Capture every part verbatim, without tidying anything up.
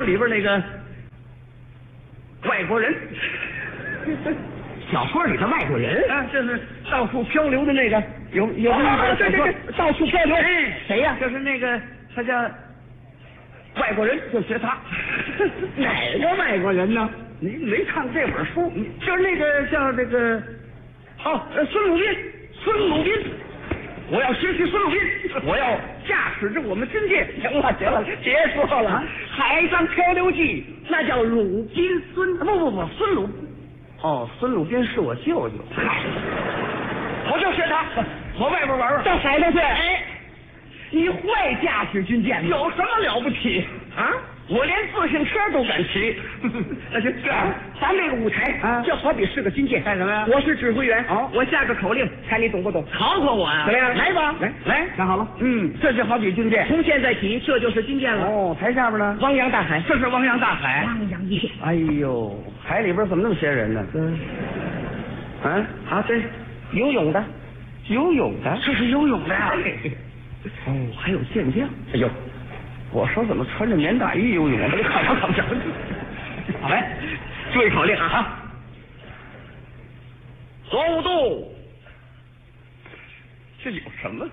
里边那个外国人。 小说里的外国人啊，这是到处漂流的那个，有有那个对对对，到处漂流。 哎， 谁呀？ 就是那个他叫外国人，就学他。 哪个外国人呢？ 你没看这本书？就是那个叫这个哦，孙鲁滨，孙鲁滨。我要学习孙鲁滨，我要驾驶着我们军舰。 行了行了，别说了，啊《海上漂流记》那叫鲁滨孙， 不不不，孙鲁。哦，孙鲁滨是我舅舅。我就学他，我外边玩玩。 到海上去。 哎， 你会驾驶军舰吗？ 有什么了不起啊？我连自行车都敢骑。那就这样， 咱这个舞台啊， 就好比是个军舰。 干什么呀？ 我是指挥员， 哦， 我下个口令，看你懂不懂？ 考考我呀？ 怎么样？ 来吧， 来来， 看好了。 嗯，这就好比军舰。 从现在起，这就是军舰了。 哦，台下边呢？ 汪洋大海， 这是汪洋大海。 汪洋一片。 哎呦，海里边怎么那么些人呢？ 嗯， 啊啊，这游泳的， 游泳的，这是游泳的呀。哦，还有健将。哎呦，我说怎么穿着棉大衣游泳？我这看不看不着？好来，注意口令啊！左五度，这有什么？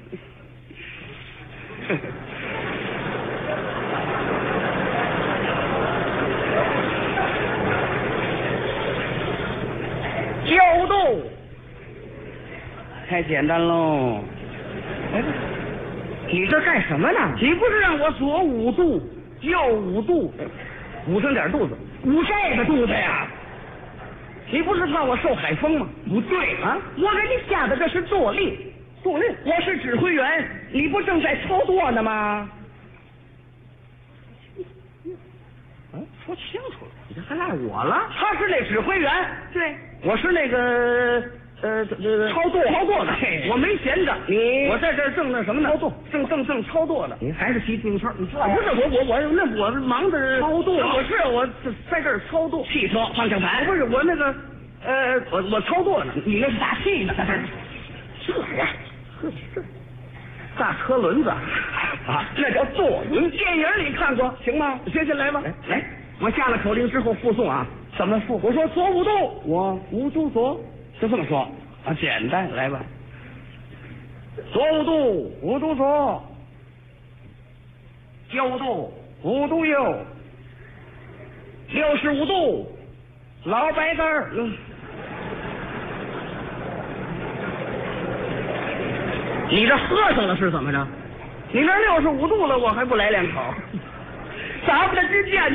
九度，太简单喽。哎， 你这干什么呢？ 你不是让我左五度右五度，捂上点肚子， 捂这个肚子呀？ 你不是怕我受海风吗？ 不对啊， 我给你下的这是坐令， 坐令， 我是指挥员，你不正在操作呢吗？ 嗯，说清楚了， 你这还赖我了？ 他是那指挥员， 对， 我是那个呃这个操作操作的，我没闲着， 你我在这儿正那什么呢？操作，正正正操作的。 你还是骑自行车？你知道不是我我我那我忙着操作我是我在这儿操作汽车方向盘， 不是我那个呃我我操作呢， 你那是打气呢，在这儿。 这呀，呵这大车轮子啊，那叫坐轮。电影里看过，行吗？学下来吧。 来，我下了口令之后附送啊。 怎么附？我说左五度， 我五度左， 就这么说啊，简单，来吧。左五度，五度左，右度，五度右，六十五度，老白干儿。嗯你这喝上了是怎么着？ 你那六十五度了，我还不来两口？ 咱们的军舰